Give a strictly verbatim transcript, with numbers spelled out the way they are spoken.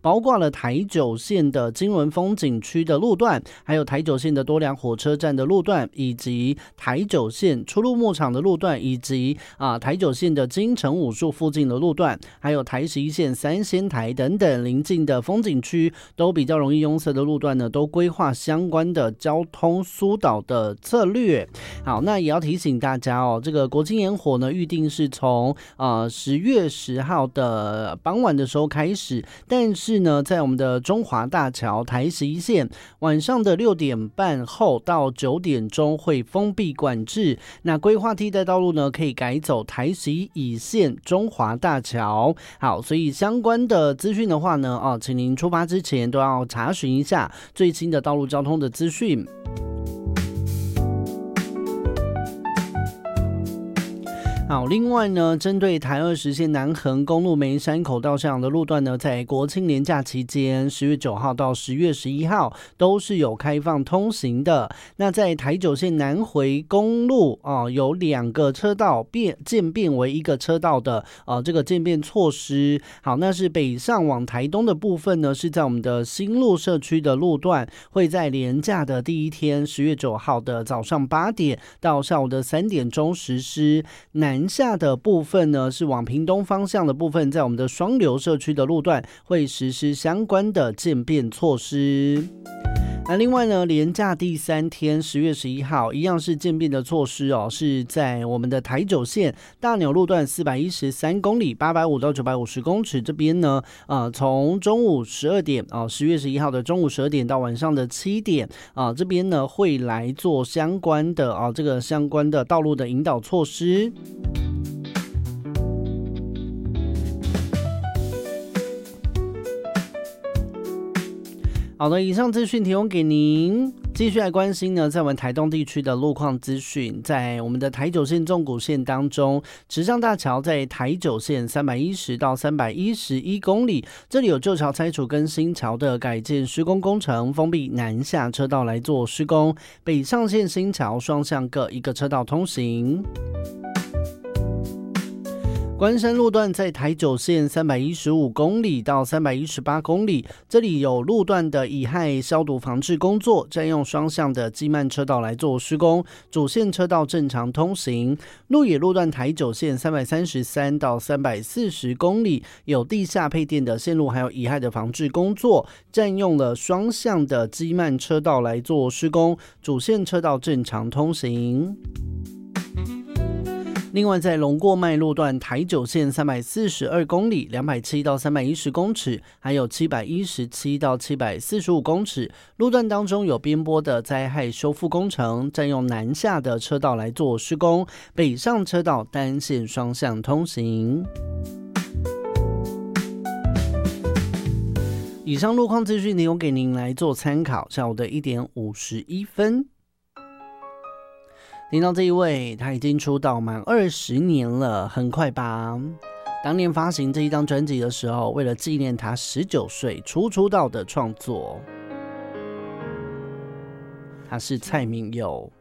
包括了台九线的金轮风景区的路段，还有台九线的多良火车站的路段，以及台九线出入牧场的路段，以及啊台九线的金城武术附近的路段，还有台十一线三仙台等等邻近的风景区都比较容易拥塞的路段呢，都规划相关的交通疏导的策略。好，那也要提醒大家哦，这个国庆烟火呢，预定是从呃十月十号的傍晚的时候开始，但是呢，在我们的中华大桥台十一线晚上的六点半后到九点钟会封闭管制。那规划替代道路呢，可以改走台十一乙线中华大桥。好，所以相关的资讯的话呢，哦，请您出发之前都要查询一下最新的道路交通的资讯。好，另外呢，针对台二十线南横公路梅山口到向阳的路段呢，在国庆连假期间，十月九号到十月十一号都是有开放通行的。那在台九线南回公路啊、呃，有两个车道变渐变为一个车道的呃这个渐变措施。好，那是北上往台东的部分呢，是在我们的新路社区的路段，会在连假的第一天，十月九号的早上八点到下午的三点钟实施。南南下的部分呢，是往屏东方向的部分，在我们的双流社区的路段会实施相关的渐变措施。那另外呢，连假第三天，十月十一号，一样是渐变的措施哦，是在我们的台九线大鸟路段四百一十三公里，八百五到九百五十公尺这边呢，呃，从中午十二点啊，十月十一号的中午十二点到晚上的七点啊，这边呢会来做相关的啊，这个相关的道路的引导措施。好的，以上资讯提供给您。继续来关心呢，在我们台东地区的路况资讯，在我们的台九线纵谷线当中，池上大桥在台九线三百一十到三百一十一公里，这里有旧桥拆除跟新桥的改建施工工程，封闭南下车道来做施工，北上线新桥双向各一个车道通行。关山路段在台九线三百一十五公里到三百一十八公里，这里有路段的乙亥消毒防治工作，占用双向的机慢车道来做施工，主线车道正常通行。鹿野路段台九线三百三十三到三百四十公里，有地下配电的线路，还有乙亥的防治工作，占用了双向的机慢车道来做施工，主线车道正常通行。另外，在龙过麦路段台九线三百四十二公里，两百七到三百一十公尺，还有七百一十七到七百四十五公尺，路段当中有边坡的灾害修复工程，占用南下的车道来做施工，北上车道单线双向通行。以上路况资讯提供给您来做参考。下午的一点五十一分。听到这一位，他已经出道满二十年了，很快吧？当年发行这一张专辑的时候，为了纪念他十九岁初出道的创作，他是蔡旻佑。